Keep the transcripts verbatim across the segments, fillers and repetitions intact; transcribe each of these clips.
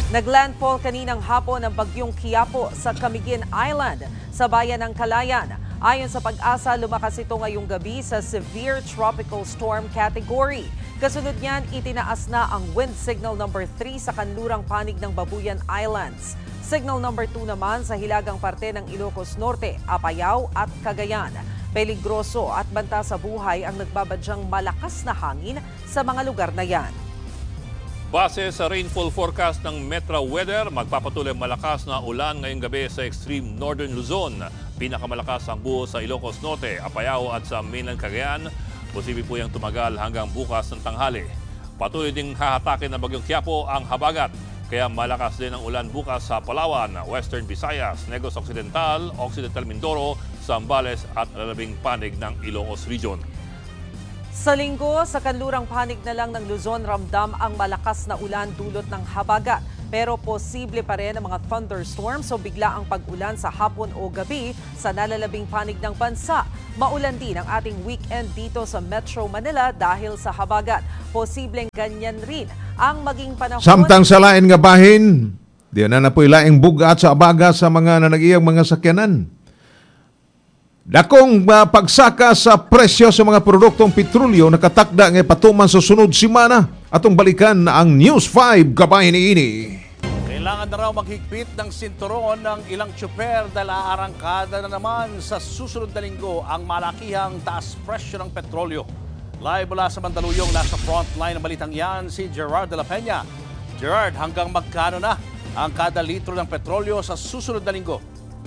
Naglandfall kaninang hapon ang bagyong Quiapo sa Camiguin Island sa bayan ng Calayan. Ayon sa Pag-asa, lumakas ito ngayong gabi sa Severe Tropical Storm category. Kasunod niyan, itinaas na ang wind signal number three sa kanlurang panig ng Babuyan Islands. Signal number two naman sa hilagang parte ng Ilocos Norte, Apayao at Cagayan. Peligroso at banta sa buhay ang nagbabadyang malakas na hangin sa mga lugar na yan. Base sa rainfall forecast ng Metro Weather, magpapatuloy malakas na ulan ngayong gabi sa extreme northern Luzon. Pinakamalakas ang buhos sa Ilocos Norte, Apayao at sa mainland Cagayan. Posible po yung tumagal hanggang bukas ng tanghali. Patuloy ding hahatakin ng bagyong Quiapo ang habagat. Kaya malakas din ang ulan bukas sa Palawan, Western Visayas, Negros Occidental, Occidental Mindoro, Zambales at lalabing panig ng Ilocos Region. Sa linggo, sa kanlurang panig na lang ng Luzon, ramdam ang malakas na ulan dulot ng habagat. Pero posible pa rin ang mga thunderstorms o bigla ang pag-ulan sa hapon o gabi sa nalalabing panig ng bansa. Maulan din ang ating weekend dito sa Metro Manila dahil sa habagat. Posibleng ganyan rin ang maging panahon. Samtang sa lain nga bahin, di na na po ilaing bugat sa abaga sa mga nanagiyang mga sakyanan. Dakong uh, pagsaka sa presyo sa mga produktong petrolyo nakatakda ng patuman sa sunod simana. Atong balikan ang News five gabay ni ini. Kailangan na raw maghigpit ng sinturon ng ilang tsuper dahil aarangkada na naman sa susunod na linggo ang malakihang taas presyo ng petrolyo. Live mula sa Mandaluyong, nasa frontline ng balitang yan si Gerard de la Peña. Gerard, hanggang magkano na ang kada litro ng petrolyo sa susunod na linggo?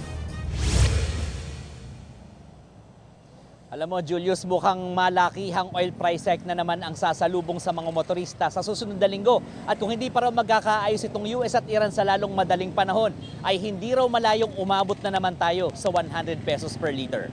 Alam mo, Julius, mukhang malakihang oil price hike na naman ang sasalubong sa mga motorista sa susunod na linggo. At kung hindi pa raw magkakaayos itong U S at Iran sa lalong madaling panahon, ay hindi raw malayong umabot na naman tayo sa one hundred pesos per liter.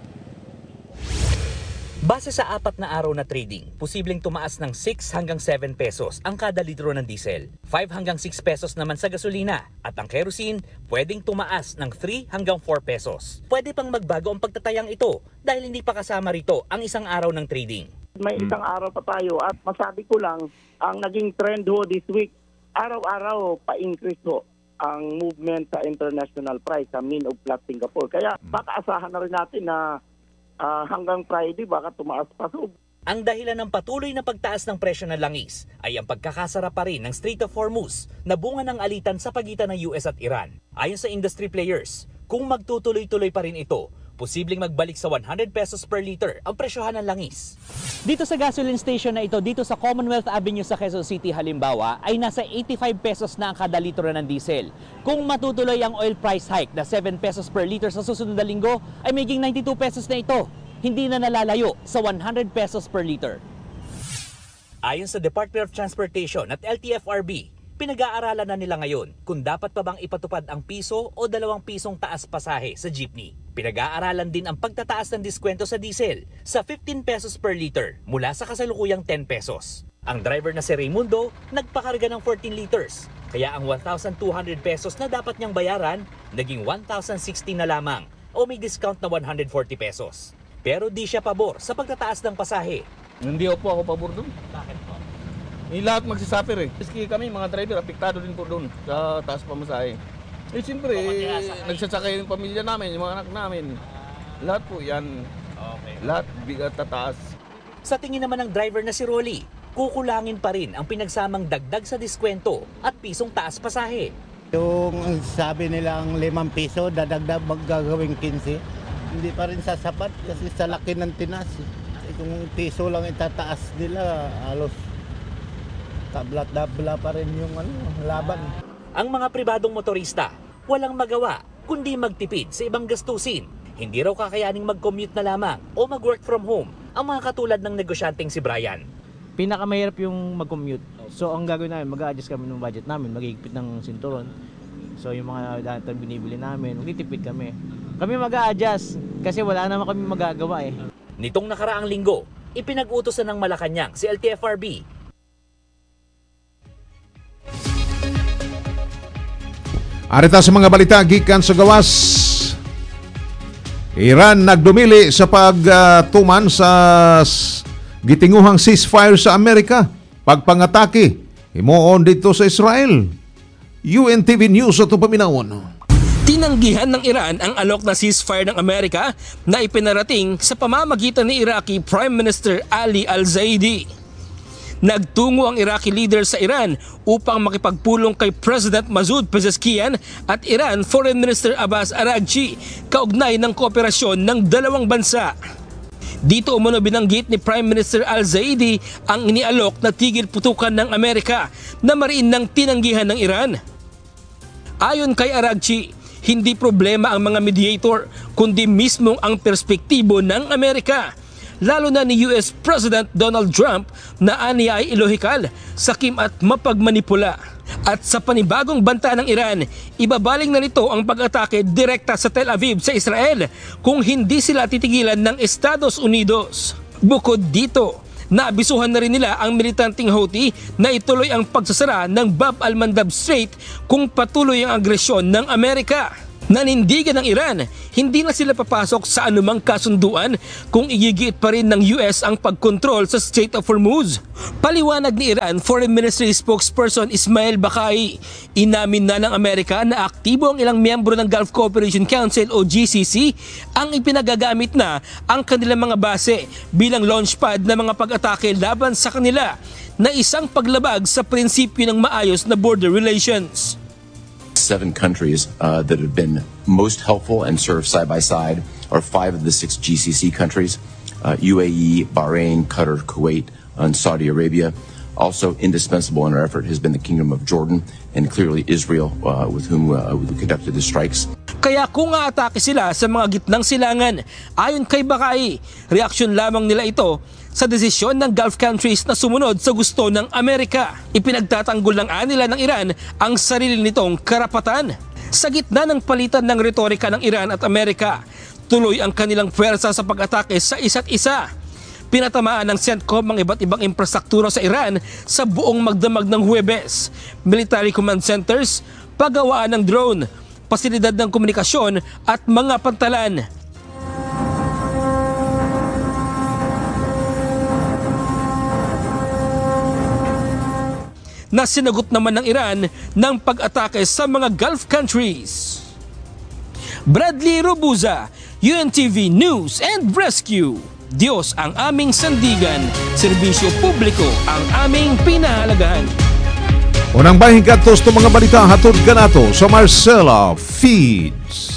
Base sa apat na araw na trading, posibleng tumaas ng six hanggang seven pesos ang kada litro ng diesel, five hanggang six pesos naman sa gasolina, at ang kerosene pwedeng tumaas ng three hanggang four pesos. Pwede pang magbago ang pagtatayang ito dahil hindi pa kasama rito ang isang araw ng trading. May isang araw pa tayo at masabi ko lang, ang naging trend ho this week, araw-araw pa-increase ho ang movement sa international price, sa Min of Flat Singapore. Kaya baka asahan na rin natin na Uh, hanggang Friday baka tumaas pa. So, ang dahilan ng patuloy na pagtaas ng presyo ng langis ay ang pagkakasara pa rin ng Strait of Hormuz na bunga ng alitan sa pagitan ng U S at Iran. Ayon sa industry players, kung magtutuloy-tuloy pa rin ito, posibleng magbalik sa one hundred pesos per liter ang presyohan ng langis. Dito sa gasoline station na ito, dito sa Commonwealth Avenue sa Quezon City halimbawa, ay nasa eighty-five pesos na ang kada litro ng diesel. Kung matutuloy ang oil price hike na seven pesos per liter sa susunod na linggo, ay maging ninety-two pesos na ito. Hindi na nalalayo sa one hundred pesos per liter. Ayon sa Department of Transportation at L T F R B, pinag-aaralan na nila ngayon kung dapat pa bang ipatupad ang piso o dalawang pisong taas pasahe sa jeepney. Pinag-aaralan din ang pagtataas ng diskwento sa diesel sa fifteen pesos per liter mula sa kasalukuyang ten pesos. Ang driver na si Raimundo nagpakarga ng fourteen liters, kaya ang one thousand two hundred pesos na dapat niyang bayaran naging one thousand sixty na lamang o may discount na one hundred forty pesos. Pero di siya pabor sa pagtataas ng pasahe. Hindi po ako pabor doon. Bakit po? Eh, lahat magsisuffer eh. Kasi kami mga driver, apektado din po doon sa taas pamasahe. Eh siyempre, eh, nagsasakay yung pamilya namin, yung mga anak namin. Lahat po yan. Okay. Lahat bigat tataas. Sa tingin naman ng driver na si Rolly, kukulangin pa rin ang pinagsamang dagdag sa diskwento at pisong taas pasahe. Yung sabi nilang limang piso, dadagdag maggagawing quince. Hindi pa rin sasapat kasi sa laki ng tinas. Kung piso lang itataas nila, halos tabla-tabla pa rin yung ano, laban. Ang mga pribadong motorista, walang magawa kundi magtipid sa ibang gastusin. Hindi raw kakayaning mag-commute na lamang o mag-work from home ang mga katulad ng negosyanteng si Brian. Pinakamahirap yung mag-commute. So ang gagawin namin, mag-a-adjust kami ng budget namin, mag-iigpit ng sinturon. So yung mga dati binibili namin, magtitipid kami. Kami mag-a-adjust kasi wala naman kami magagawa eh. Nitong nakaraang linggo, ipinag-utosan ng Malacanang si L T F R B. Arita sa mga balita gikan sa gawas. Iran nagdumili sa pagtuman uh, sa gitinguhang ceasefire sa Amerika. Pagpangatake himuon dito sa Israel. U N T V News at paminawon. Tinanggihan ng Iran ang alok na ceasefire ng Amerika na ipinarating sa pamamagitan ni Iraqi Prime Minister Ali Al-Zaidi. Nagtungo ang Iraqi leader sa Iran upang makipagpulong kay President Masoud Pezeshkian at Iran Foreign Minister Abbas Araghchi kaugnay ng kooperasyon ng dalawang bansa. Dito umano binanggit ni Prime Minister Al-Zaidi ang inialok na tigil putukan ng Amerika na mariin ng tinanggihan ng Iran. Ayon kay Araghchi, hindi problema ang mga mediator kundi mismo ang perspektibo ng Amerika, lalo na ni U S President Donald Trump na aniya ay ilohikal, sakim at mapagmanipula. At sa panibagong banta ng Iran, ibabaling na nito ang pag-atake direkta sa Tel Aviv sa Israel kung hindi sila titigilan ng Estados Unidos. Bukod dito, naabisuhan na rin nila ang militanteng Houthi na ituloy ang pagsasara ng Bab al-Mandab Strait kung patuloy ang agresyon ng Amerika. Nanindigan ng Iran, hindi na sila papasok sa anumang kasunduan kung igigit pa rin ng U S ang pagkontrol sa Strait of Hormuz. Paliwanag ni Iran Foreign Ministry spokesperson Ismail Bakai, inamin na ng Amerika na aktibo ang ilang miyembro ng Gulf Cooperation Council o G C C ang ipinagagamit na ang kanilang mga base bilang launchpad ng mga pag-atake laban sa kanila na isang paglabag sa prinsipyo ng maayos na border relations. Seven countries uh, that have been most helpful and served side by side are five of the six G C C countries, uh, U A E, Bahrain, Qatar, Kuwait, and Saudi Arabia. Also indispensable in our effort has been the Kingdom of Jordan and clearly Israel, uh, with whom uh, we conducted the strikes. Kaya kung aatake sila sa mga gitnang silangan, ayon kay Bakai, reaksyon lamang nila ito sa desisyon ng Gulf countries na sumunod sa gusto ng Amerika. Ipinagtatanggol ng anila ng Iran ang sarili nitong karapatan. Sa gitna ng palitan ng retorika ng Iran at Amerika, tuloy ang kanilang pwersa sa pag-atake sa isa't isa. Pinatamaan ng CENTCOM ang iba't ibang infrastruktura sa Iran sa buong magdamag ng Huwebes, military command centers, paggawaan ng drone, pasilidad ng komunikasyon at mga pantalan. Na sinagot naman ng Iran ng pag-atake sa mga Gulf countries. Bradley Robuza, U N T V News and Rescue. Diyos ang aming sandigan, serbisyo publiko ang aming pinahalagahan. Unang bahing katos to mga balita hatod kanato sa Marcela Feeds.